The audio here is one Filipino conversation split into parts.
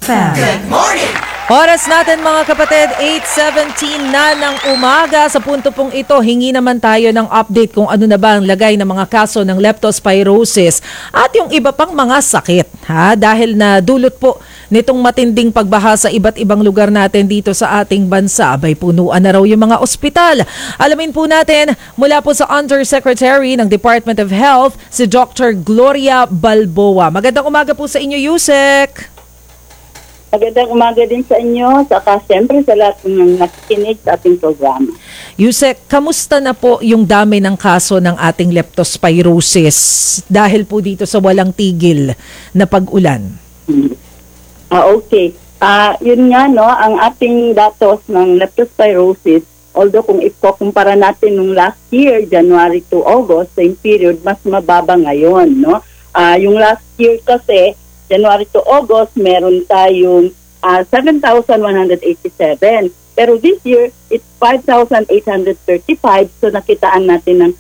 Good morning! Oras natin mga kapatid, 8:17 na ng umaga. Sa punto pong ito, hingi naman tayo ng update kung ano na ba ang lagay ng mga kaso ng leptospirosis at yung iba pang mga sakit. Dahil na dulot po nitong matinding pagbaha sa iba't ibang lugar natin dito sa ating bansa, abay punuan na raw yung mga ospital. Alamin po natin mula po sa Undersecretary ng Department of Health, si Dr. Gloria Balboa. Magandang umaga po sa inyo, Yusek. Magandang umaga din sa inyo, saka siyempre sa lahat ng nakikinig sa ating programa. Yusek, kamusta na po yung dami ng kaso ng ating leptospirosis dahil po dito sa walang tigil na pag-ulan? Okay. Yun nga, no, ang ating datos ng leptospirosis, although kung ikukumpara natin nung last year, January to August, same period, mas mababa ngayon, no? Yung last year kasi, January to August, meron tayong 7,187. Pero this year, it's 5,835. So nakitaan natin ng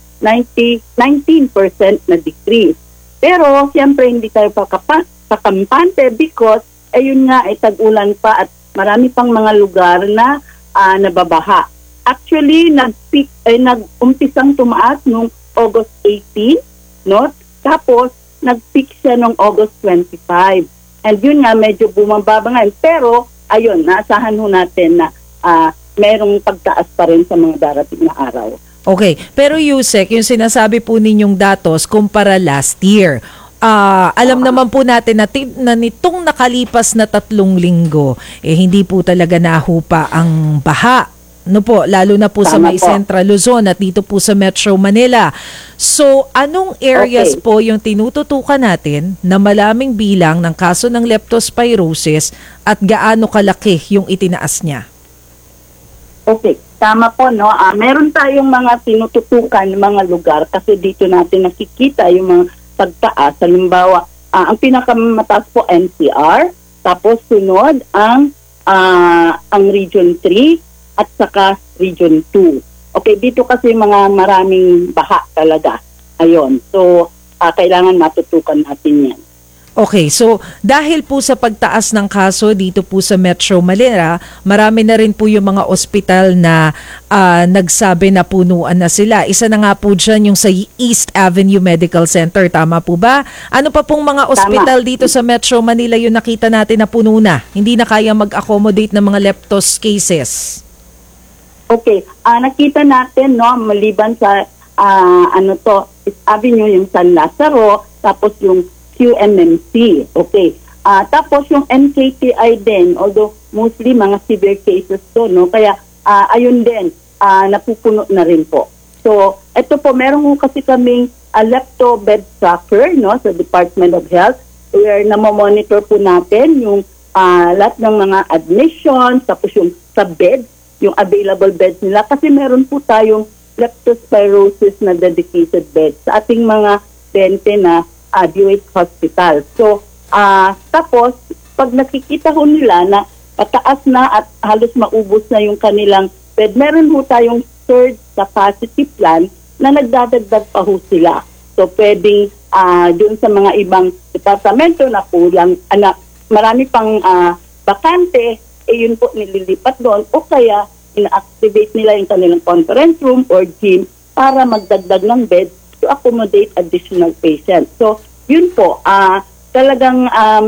19% na decrease. Pero siyempre hindi tayo pakampante because ayun nga ay tag-ulan pa at marami pang mga lugar na nababaha. Actually, nag-umpisang tumaas noong August 18, no? Tapos nag-peak siya noong August 25. And yun nga, medyo bumababa ngayon. Pero, ayun, naasahan ho natin na merong pagtaas pa rin sa mga darating na araw. Okay. Pero Yusek, yung sinasabi po ninyong datos kumpara last year, alam naman po natin na nitong nakalipas na 3 linggo, hindi po talaga nahupa ang baha. No po, lalo na po sa may Central Luzon at dito po sa Metro Manila. So, anong areas po yung tinututukan natin na malaming bilang ng kaso ng leptospirosis at gaano kalaki yung itinaas niya? Okay, tama po, no? Meron tayong mga tinututukan mga lugar kasi dito natin nakikita yung mga pagtaas. Halimbawa, ang pinakamataas po NCR, tapos sunod ang Region 3, at saka Region 2. Okay, dito kasi mga maraming baha talaga. Ayun. So, kailangan matutukan natin yan. Okay, so dahil po sa pagtaas ng kaso dito po sa Metro Manila, marami na rin po yung mga ospital na nagsabi na punuan na sila. Isa na nga po dyan yung sa East Avenue Medical Center. Tama po ba? Ano pa pong mga ospital dito sa Metro Manila yung nakita natin na puno na? Hindi na kaya mag-accommodate ng mga leptos cases? Okay, nakita natin, no, maliban sa East Avenue, yung San Lazaro, tapos yung QMMC. Okay. Tapos yung NKTI din, although mostly mga severe cases to, no, kaya ayun din, napupuno na rin po. So, ito po, meron po kasi kaming lepto bed tracker, no, sa Department of Health, where namomonitor po natin yung lahat ng mga admissions, tapos yung sa beds, yung available beds nila kasi meron po tayong leptospirosis na dedicated beds sa ating mga 20 na DOH hospital. So, tapos, pag nakikita ho nila na pataas na at halos maubos na yung kanilang bed, meron ho tayong third capacity plan na nagdadagdag pa ho sila. So, pwedeng doon sa mga ibang departamento na kulang, marami pang bakante, yun po nililipat doon o kaya ina-activate nila yung kanilang conference room or gym para magdagdag ng bed to accommodate additional patients. So, yun po, talagang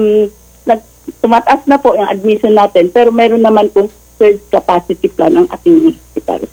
tumataas na po yung admission natin pero meron naman po third capacity plan ang ating hospital.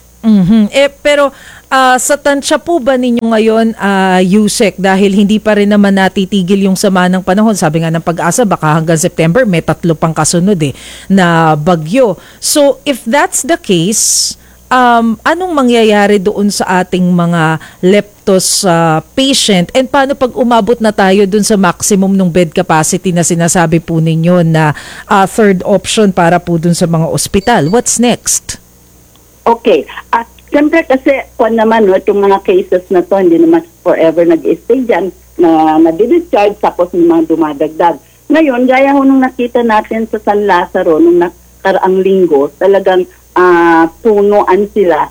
Pero sa tansya po ba ninyo ngayon, Yusek, dahil hindi pa rin naman natitigil yung sama ng panahon, sabi nga ng Pag-asa, baka hanggang September may 3 pang kasunod na bagyo. So if that's the case, anong mangyayari doon sa ating mga leptos patient and paano pag umabot na tayo doon sa maximum ng bed capacity na sinasabi po ninyo na third option para po doon sa mga ospital? What's next? Okay. Siyempre kasi kung naman, no, itong mga cases na to, hindi naman forever nag-stay dyan na nadi-discharge tapos may mga dumadagdag. Ngayon, gaya ho nung nakita natin sa San Lazaro nung nakaraang linggo, talagang punuan sila.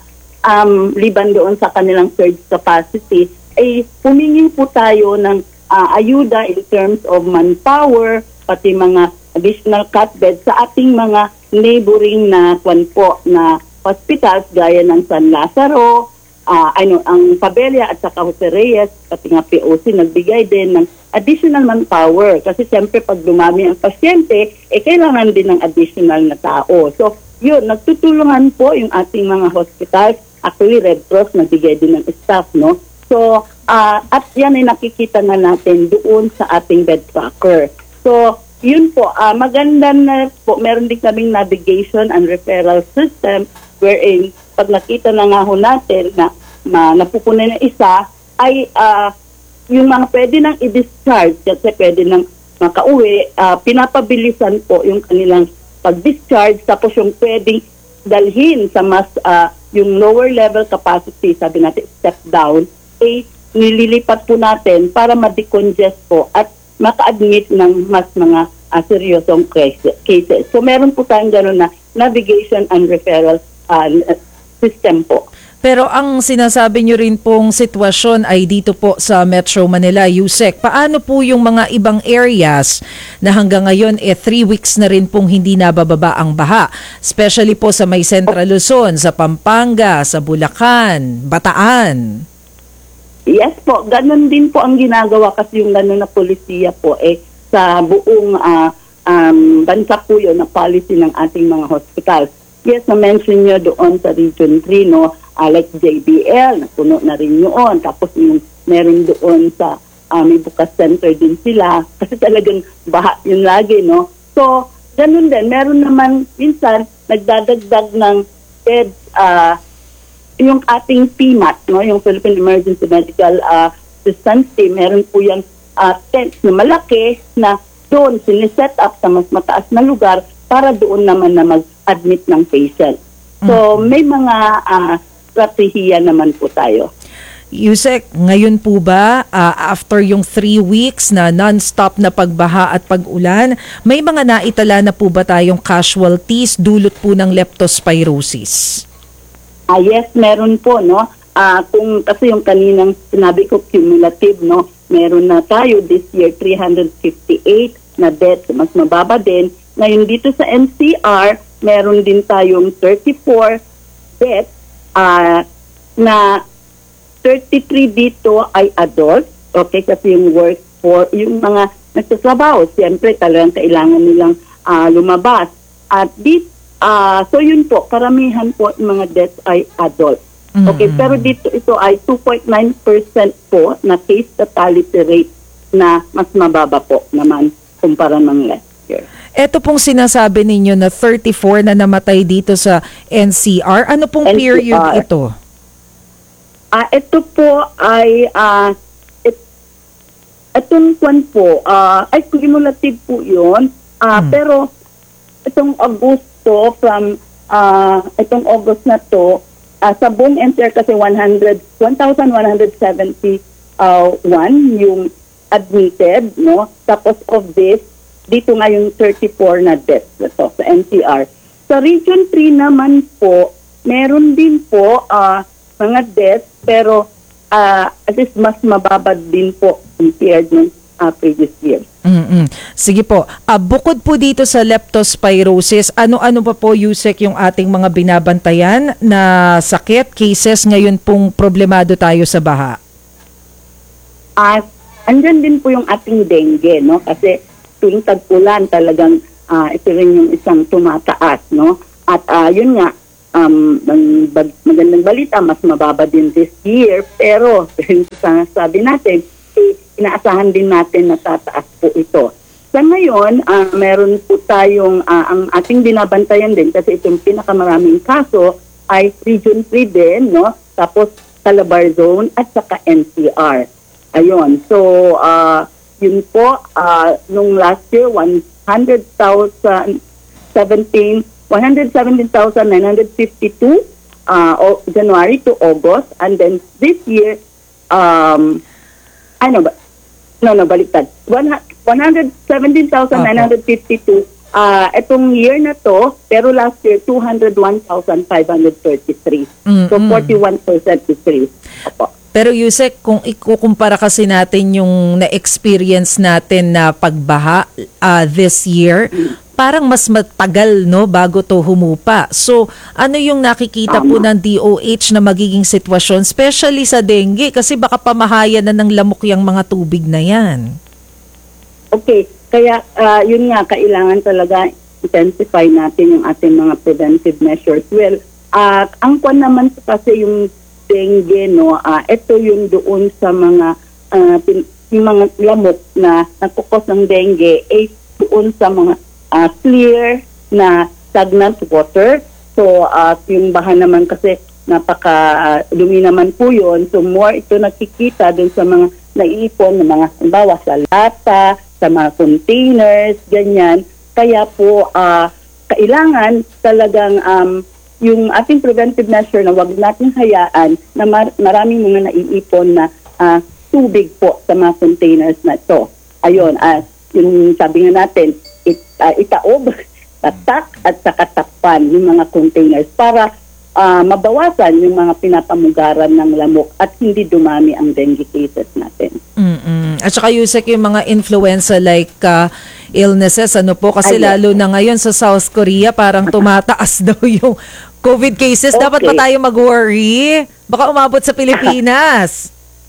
Liban doon sa kanilang surge capacity, ay humingi po tayo ng ayuda in terms of manpower, pati mga additional cot beds sa ating mga neighboring na na hospitals gaya ng San Lazaro, ang Pabella at saka Jose Reyes, pati nga POC nagbigay din ng additional manpower kasi siyempre pag dumami ang pasyente, kailangan din ng additional na tao. So, yun, nagtutulungan po yung ating mga hospitals. Actually, Red Cross nagbigay din ng staff, no? So, at yan ay nakikita na natin doon sa ating bed tracker. So, yun po, maganda na po, meron din kaming navigation and referral system wherein pag nakita na nga ho natin na napupunan ng isa, ay yung mga pwede nang i-discharge kasi pwede nang makauwi, pinapabilisan po yung kanilang pag-discharge, tapos yung pwedeng dalhin sa mas yung lower level capacity, sabi natin step down, nililipat po natin para ma-decongest po at maka-admit ng mas mga seryosong cases. So meron po tayong gano'n na navigation and referral system po. Pero ang sinasabi nyo rin pong sitwasyon ay dito po sa Metro Manila, Yusek. Paano po yung mga ibang areas na hanggang ngayon 3 weeks na rin pong hindi nabababa ang baha? Especially po sa may Central Luzon, sa Pampanga, sa Bulacan, Bataan. Yes po, ganun din po ang ginagawa kasi yung gano'n na polisiya po sa buong bansa po yun na policy ng ating mga hospitals. Yes, na-mention nyo doon sa Region 3, no? Like JBL, napuno na rin yun. Tapos yung meron doon sa may bukas center din sila. Kasi talagang baha yun lagi, no? So, ganun din. Meron naman, minsan, nagdadagdag ng beds, yung ating PMAT, no? Yung Philippine Emergency Medical Assistance Team, meron po yung tents na malaki na doon siniset up sa mas mataas na lugar para doon naman na mag-admit ng patient. So, may mga strategiya naman po tayo. Yusek, ngayon po ba, after yung 3 weeks na non-stop na pagbaha at pag-ulan, may mga naitala na po ba tayong casualties dulot po ng leptospirosis? Yes, meron po, no? Kasi yung kaninang sinabi ko, cumulative, no? Meron na tayo this year 358 na deaths, mas mababa din. Ngayon dito sa NCR, meron din tayong 34 deaths na 33 dito ay adult. Okay, kasi yung yung mga nagtatrabaho, siyempre talagang kailangan nilang lumabas. At so yun po, karamihan po yung mga deaths ay adult. Okay, pero dito ito ay 2.9% po na case fatality rate na mas mababa po naman kumpara ng last year. Ito pong sinasabi ninyo na 34 na namatay dito sa NCR. Ano pong period ito? Ito po ay itong kwan po ay cumulative po yun. Pero itong Agosto from itong August na to sa buong NCR kasi 1,171 yung admitted, no? Tapos of this, dito nga yung 34 na deaths ito sa NCR. Sa Region 3 naman po, meron din po mga deaths pero at least mas mababa din po compared ng previous year. Sige po. Bukod po dito sa leptospirosis, ano-ano pa po, Yusek, yung ating mga binabantayan na sakit, cases ngayon pong problemado tayo sa baha? Andyan din po yung ating dengue, no? Kasi tuwing tag-ulan talagang ito rin yung isang tumataas, no? At yun nga, magandang balita, mas mababa din this year, pero sabi natin, inaasahan din natin na tataas po ito. Sa ngayon, meron po tayong, ang ating binabantayan din, kasi itong pinakamaraming kaso ay Region 3 din, no? Tapos Calabar Zone at saka NCR. Ayun. So, yun po, nung last year, 117,952 January to August. And then this year, baliktad. 117,952 itong year na to, pero last year 201,533. So 41% decrease. Opo. Pero Yusek, kung ikukumpara kasi natin yung na-experience natin na pagbaha this year, parang mas matagal no bago to humupa. So, ano yung nakikita po ng DOH na magiging sitwasyon, especially sa dengue kasi baka pamahayan na ng lamok yung mga tubig na yan. Okay, kaya yun nga, kailangan talaga intensify natin yung ating mga preventive measures. Well, ang kwan naman kasi yung dengue, no, ito yung doon sa mga yung mga lamok na nagkukos ng dengue ay doon sa mga clear na stagnant water. So, yung baha naman kasi napaka-dumi naman po yun. So, more ito nakikita doon sa mga naiipon na mga, halimbawa, sa lata, sa mga containers, ganyan. Kaya po, kailangan talagang yung ating preventive measure na wag natin hayaan na maraming mga naiipon na tubig po sa mga containers na ito. Ayun, yung sabi nga natin, itaob, tatak at saka takpan yung mga containers para mabawasan yung mga pinapamugaran ng lamok at hindi dumami ang dengue cases natin. At saka Yusek, yung mga influenza like illnesses, ano po, kasi lalo na ngayon sa South Korea parang tumataas daw yung COVID cases. Dapat pa tayo mag-worry? Baka umabot sa Pilipinas.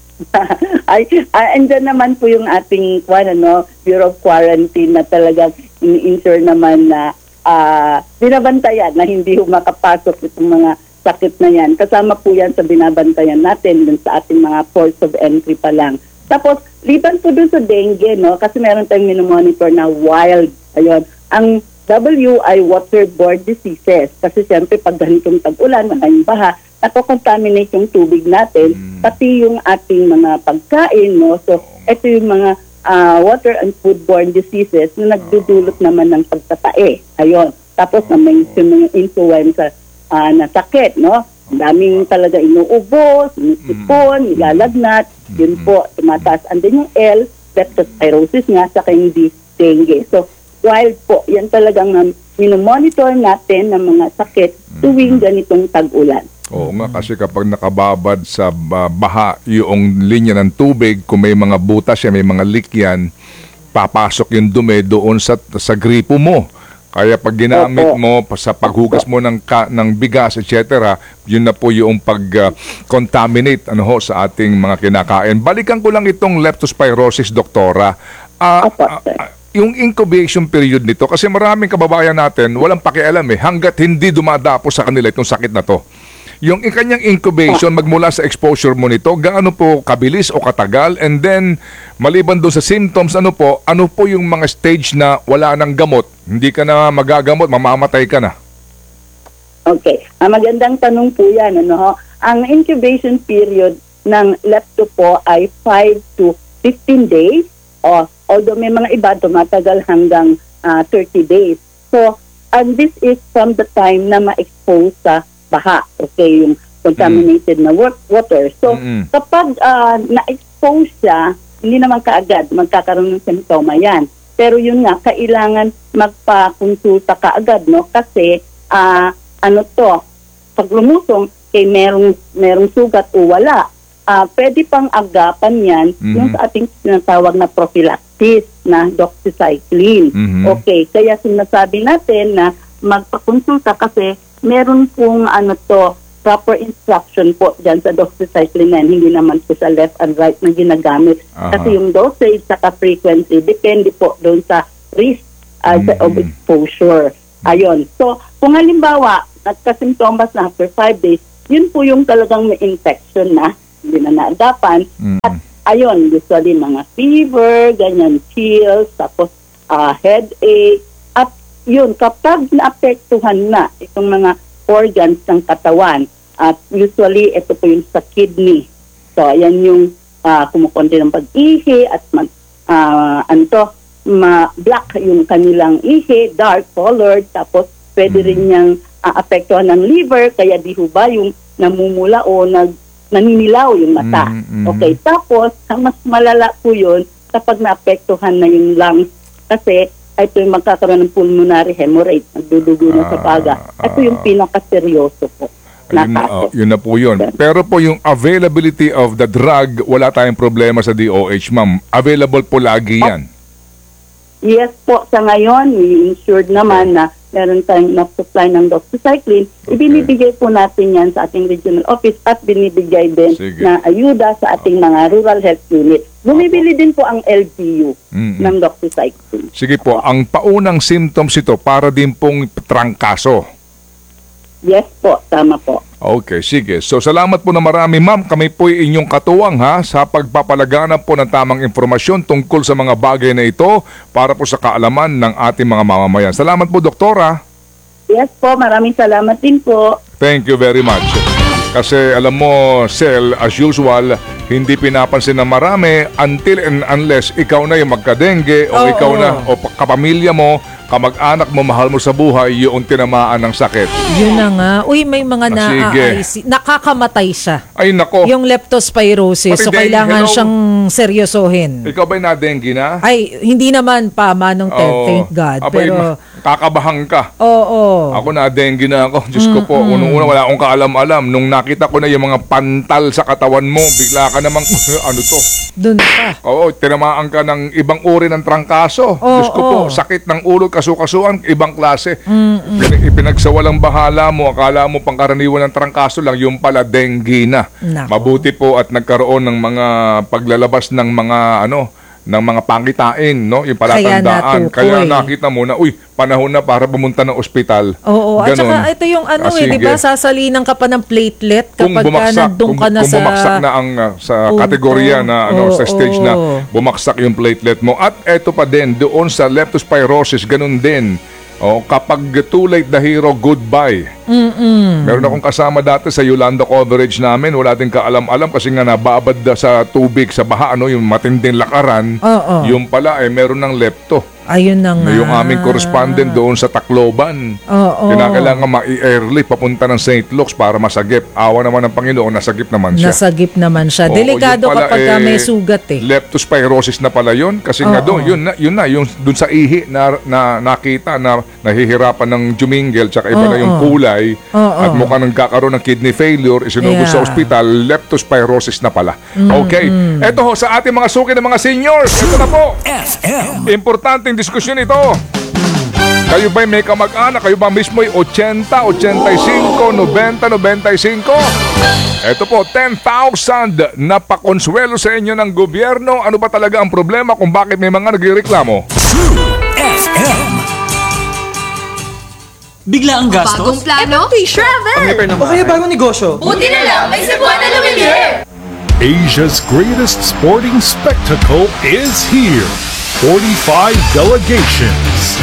Andyan naman po yung ating Bureau of Quarantine na talagang ini-ensure naman na binabantayan na hindi makapasok itong mga sakit na yan. Kasama po yan sa binabantayan natin dun sa ating mga ports of entry pa lang. Tapos, liban po dun sa dengue, no? Kasi meron tayong minomonitor na wild. Ayun. Ang W ay waterborne diseases. Kasi siyempre, pag ganitong tag-ulan, maraming baha, nakocontaminate yung tubig natin, pati yung ating mga pagkain, no? So, ito yung mga water and foodborne diseases na nagdudulot naman ng pagtatae. Ayun. Tapos, may mga influenza na sakit, no? Ang daming talaga inuubos, inisipon, ilalagnat, yun po, tumataas. And then yung L, leptospirosis nga, saka hindi dengue. So, wild po, yan talagang minomonitor natin ng mga sakit tuwing ganitong tag-ulan. Oo nga, kasi kapag nakababad sa baha yung linya ng tubig, kung may mga butas yan, may mga leak yan, papasok yung dumi doon sa gripo mo. Kaya pag ginamit mo sa paghugas mo ng bigas, etc., yun na po yung pag-contaminate sa ating mga kinakain. Balikan ko lang itong leptospirosis, Doktora. Yung incubation period nito, kasi maraming kababayan natin walang pakialam hanggat hindi dumadapo sa kanila itong sakit na to. Yung kanyang incubation, magmula sa exposure mo nito, gaano po kabilis o katagal? And then, maliban doon sa symptoms, ano po yung mga stage na wala ng gamot? Hindi ka na magagamot, mamamatay ka na. Okay. Magandang tanong po yan. Ang incubation period ng lepto po ay 5 to 15 days. Although may mga iba, tumatagal hanggang 30 days. So, and this is from the time na ma-expose sa baha, okay, yung contaminated na water. So, kapag na-expose siya, hindi naman kaagad magkakaroon ng simptoma yan. Pero yun nga, kailangan magpakonsulta kaagad, no? Kasi, pag lumusong, merong sugat o wala, pwede pang agapan yan yung sa ating sinatawag na prophylaxis na doxycycline. Okay, kaya sinasabi natin na magpakonsulta kasi meron pong proper instruction po dyan sa doxycycline na hindi naman po sa left and right na ginagamit. Kasi yung dosage saka frequency depende po doon sa risk of exposure. Ayun. So, kung halimbawa, nagka-symptoms na after 5 days, yun po yung talagang may infection na hindi na naagapan. At ayun, usually mga fever, ganyan, chills, tapos headache. At yun, kapag naapektuhan na itong mga organs ng katawan, at usually ito po yung sa kidney. So, ayan yung kumukonti ng pag-ihi at black yung kanilang ihi, dark colored, tapos pwede rin niyang apektuhan ng liver, kaya di ho ba yung namumula o naninilaw yung mata. Okay, tapos ang mas malala po yun kapag naapektuhan na yung lungs kasi ito yung magkakaroon ng pulmonary hemorrhage, nagdudugo na sa paga. Ito yung pinakaseryoso po. Yun, yun na po yun. Pero po yung availability of the drug, wala tayong problema sa DOH, ma'am. Available po lagi yan. Yes po, sa ngayon, we insured naman na meron tayong supply ng doxycycline. Ibinibigay po natin yan sa ating regional office at binibigay din Sige. na ayuda sa ating mga rural health unit. Bumibili din po ang LGU ng doxycycline. Sige po, ang paunang symptoms ito para din pong trangkaso. Yes po, tama po. Okay, sige. So salamat po na marami, ma'am. Kami po inyong katuwang ha sa pagpapalaganap po ng tamang informasyon tungkol sa mga bagay na ito para po sa kaalaman ng ating mga mamamayan. Salamat po, Doktora. Yes po, maraming salamat din po. Thank you very much. Kasi alam mo, Sel, as usual, hindi pinapansin ng marami until and unless ikaw na yung magka-dengue o Oo. ikaw na o kapamilya mo, kamag-anak mo, mahal mo sa buhay, yung tinamaan ng sakit. Yun na nga. Uy, may mga Sige. nakakamatay siya. Ay nako, Yung leptospirosis. Pati So, dengue, kailangan hello? siyang seryosohin. ikaw ba'y na-dengue na? Ay, hindi naman pa, Manong Ted, Oo. thank God. Abay, Pero, kakabahang ka. oo. Ako na-dengue na ako. Diyos ko po, unang-una wala akong kaalam-alam. Nung nakita ko na yung mga pantal sa katawan mo, bigla ka namang, ano to? Doon pa. Oo, tinamaan ka ng ibang uri ng trangkaso. Oo, Diyos ko po, oo. sakit ng ulo, kasukasuan, ibang klase. Ipinagsawalang bahala mo, akala mo pangkaraniwan ng trangkaso lang, yung pala dengue na. Nako. Mabuti po at nagkaroon ng mga paglalabas ng mga ng mga pangitain, no? Yung palatandaan. natukoy. Kaya nakita mo na, uy, panahon na para pumunta ng ospital. Oo, at Ganon. saka ito yung Ah, di ba? sige. Sasalinan ka pa ng platelet Kung kapag bumagsak, nandun ka na kung bumagsak na ang sa Oo, kategorya na sa stage na oo. bumagsak yung platelet mo. At eto pa din, doon sa leptospirosis, ganun din. Kapag too late the hero, goodbye. Meron akong kasama dati sa Yolanda coverage namin. Wala din kaalam-alam kasi nga nababad sa tubig, sa baha, yung matinding lakaran. Oo. Yung pala, meron ng lepto. Ayun na nga. Yung aming correspondent doon sa Tacloban. Oo. Kinakailangan ma-airlift papunta ng St. Luke's para masagip. Awa naman ng Panginoon, nasagip naman siya. Nasagip naman siya. Oo, Delikado yun pala, kapag may sugat eh. Leptospirosis na pala yun. Kasi nga doon, yung doon sa ihi na nakita na nahihirapan ng jumingel tsaka iba na yung kulay at mukhang nagkakaroon ng kidney failure, isinugod sa Yeah. ospital, leptospirosis na pala. Okay. Eto ho, sa ating mga suki ng mga seniors, ito na po. Importanteng diskusyon ito. Kayo ba'y may kamag-anak? Kayo ba mismo'y 80, 85, 90, 95? Ito po, 10,000 na pakonsuelo sa inyo ng gobyerno. Ano ba talaga ang problema kung bakit may mga nagreklamo? Bigla ang gastos? Bagong plano? Travel! O kaya bagong negosyo? Buti na lang, may Cebuana Lumiere! Asia's greatest sporting spectacle is here. 45 delegations,